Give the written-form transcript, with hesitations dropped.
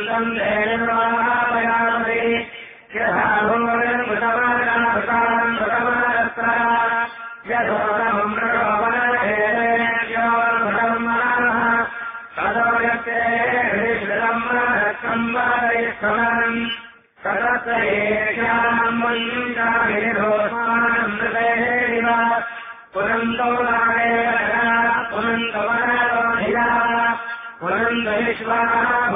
पुनन्तम् देवापयामि यथा भूमिर्मृतमानाभृताम् मृतमानस्ता यथोरमम् मृगोपनहेरेभ्योर्मृतम् मनामः ततो यत्ते हृश्रितम् संवादयिष्ठमम् ततस्य एष्याम् मञ्चाभिरोस्मानम् मृतेरिव पुनन्तो नागेव पुनन्तवनरोधिया पुनन्त विश्वाः